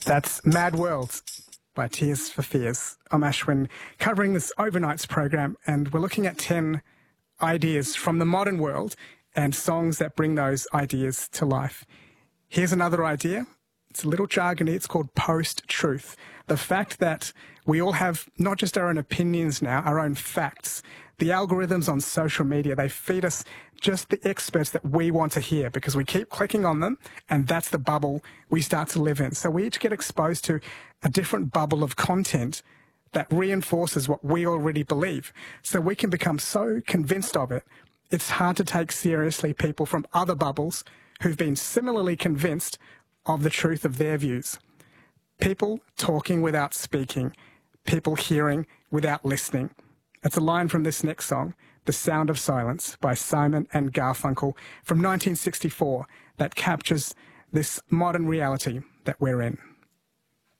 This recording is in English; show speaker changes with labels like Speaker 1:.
Speaker 1: That's Mad World by Tears for Fears. I'm Ashwin, covering this Overnights program, and we're looking at 10 ideas from the modern world and songs that bring those ideas to life. Here's another idea. It's a little jargony. It's called post-truth. The fact that we all have not just our own opinions now, our own facts. The algorithms on social media, they feed us just the experts that we want to hear because we keep clicking on them, and that's the bubble we start to live in. So we each get exposed to a different bubble of content that reinforces what we already believe. So we can become so convinced of it, it's hard to take seriously people from other bubbles who've been similarly convinced of the truth of their views. People talking without speaking, people hearing without listening. That's a line from this next song, The Sound of Silence by Simon and Garfunkel from 1964, that captures this modern reality that we're in.